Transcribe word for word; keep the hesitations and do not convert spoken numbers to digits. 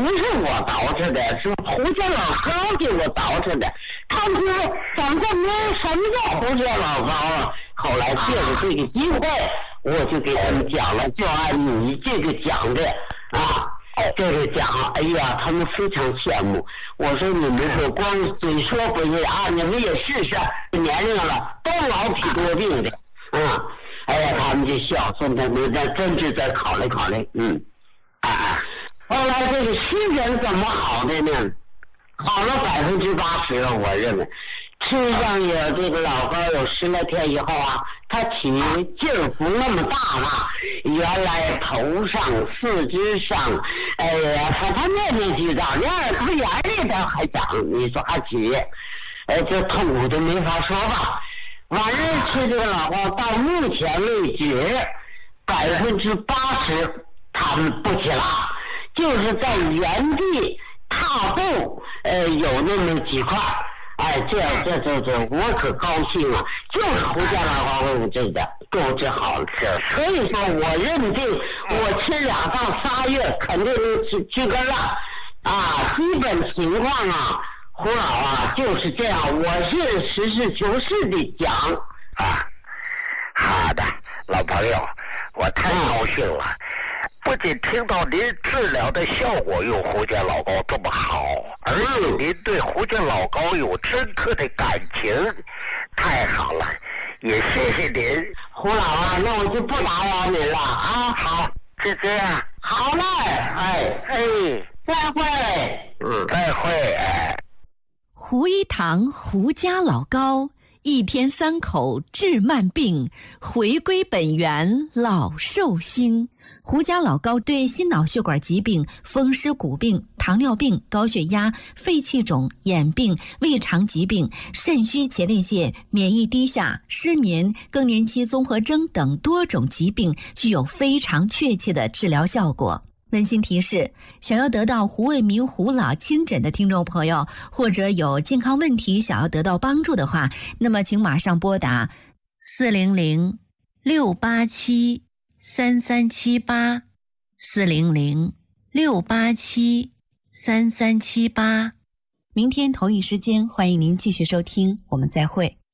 不是我捯饬的，是胡家老高给我捯饬的。他们说咱这没什么叫胡家老高啊。后来借着这个机会，我就给他们讲了，就按你这个讲的啊，这个讲，哎呀，他们非常羡慕。我说你们说光嘴说不是啊，你们也试试，年龄了都老体多病的，嗯，哎呀，他们就笑，说他们那真是再考虑考虑，嗯，啊，后来这个失眠怎么好的呢？好了百分之八十了，我认为。吃上有这个老高有十来天以后啊，他起劲儿不那么大了，原来头上四肢上，哎呀，他他面面俱到，连耳朵眼里头还长，你说还起，呃，这痛苦就没法说吧。晚上吃这个老高，到目前为止，百分之八十他们不起了，就是在原地踏步，呃，有那么几块。哎，这这这这，我可高兴啊！就是胡家老高给我治的，给我治好了。所以说，我认定我吃两到仨月肯定是治根了啊！基本情况啊，胡老啊就是这样。我是实事求是的讲啊。好的，老朋友，我太高兴了。嗯，不仅听到您治疗的效果有胡家老高这么好，而且您对胡家老高有深刻的感情，太好了，也谢谢您。 胡老啊，那我就不打扰您了啊。 好，就这样。 好嘞，哎哎，再会。 嗯，再会。哎， 胡一堂胡家老高，一天三口治慢病，回归本源老寿星。胡家老高对心脑血管疾病、风湿骨病、糖尿病、高血压、肺气肿、眼病、胃肠疾病、肾虚前列腺、免疫低下、失眠、更年期综合征等多种疾病具有非常确切的治疗效果。温馨提示：想要得到胡卫民胡老亲诊的听众朋友，或者有健康问题想要得到帮助的话，那么请马上拨打四零零六八七三三七八，四零零六八七三三七八。明天同一时间，欢迎您继续收听，我们再会。